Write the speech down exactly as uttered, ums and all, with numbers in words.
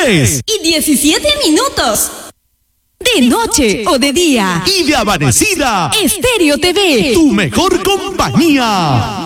tres y diecisiete minutos. De noche o de día. y de amanecida. Estéreo T V. Tu mejor compañía.